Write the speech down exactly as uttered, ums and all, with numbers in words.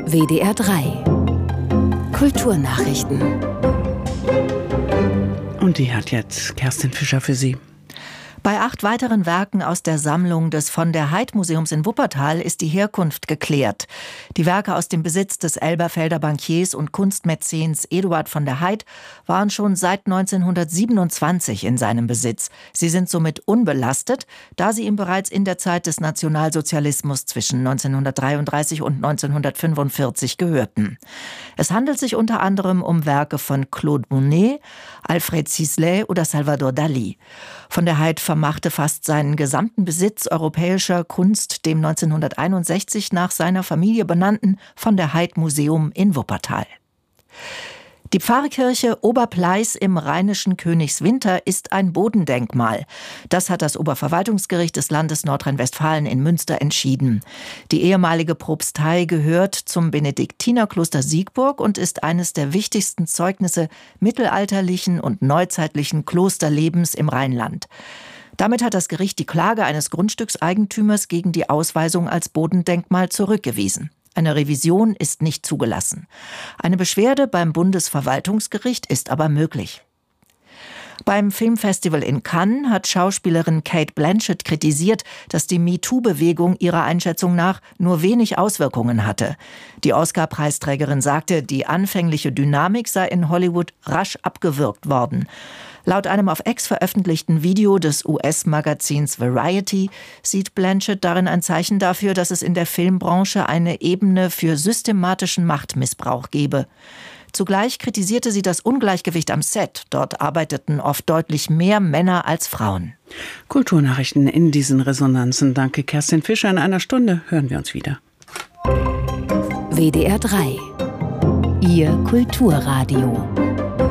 W D R drei Kulturnachrichten. Und die hat jetzt Kerstin Fischer für Sie. Bei acht weiteren Werken aus der Sammlung des von der Heydt Museums in Wuppertal ist die Herkunft geklärt. Die Werke aus dem Besitz des Elberfelder Bankiers und Kunstmäzens Eduard von der Heydt waren schon seit neunzehnhundertsiebenundzwanzig in seinem Besitz. Sie sind somit unbelastet, da sie ihm bereits in der Zeit des Nationalsozialismus zwischen neunzehnhundertdreiunddreißig und neunzehnhundertfünfundvierzig gehörten. Es handelt sich unter anderem um Werke von Claude Monet, Alfred Sisley oder Salvador Dalí. Von der Heydt vermachte fast seinen gesamten Besitz europäischer Kunst dem neunzehnhunderteinundsechzig nach seiner Familie benannten Von der Heydt Museum in Wuppertal. Die Pfarrkirche Oberpleis im rheinischen Königswinter ist ein Bodendenkmal. Das hat das Oberverwaltungsgericht des Landes Nordrhein-Westfalen in Münster entschieden. Die ehemalige Propstei gehört zum Benediktinerkloster Siegburg und ist eines der wichtigsten Zeugnisse mittelalterlichen und neuzeitlichen Klosterlebens im Rheinland. Damit hat das Gericht die Klage eines Grundstückseigentümers gegen die Ausweisung als Bodendenkmal zurückgewiesen. Eine Revision ist nicht zugelassen. Eine Beschwerde beim Bundesverwaltungsgericht ist aber möglich. Beim Filmfestival in Cannes hat Schauspielerin Cate Blanchett kritisiert, dass die MeToo-Bewegung ihrer Einschätzung nach nur wenig Auswirkungen hatte. Die Oscar-Preisträgerin sagte, die anfängliche Dynamik sei in Hollywood rasch abgewürgt worden. Laut einem auf X veröffentlichten Video des U S-Magazins Variety sieht Blanchett darin ein Zeichen dafür, dass es in der Filmbranche eine Ebene für systematischen Machtmissbrauch gebe. Zugleich kritisierte sie das Ungleichgewicht am Set. Dort arbeiteten oft deutlich mehr Männer als Frauen. Kulturnachrichten in diesen Resonanzen. Danke, Kerstin Fischer. In einer Stunde hören wir uns wieder. W D R drei Ihr Kulturradio.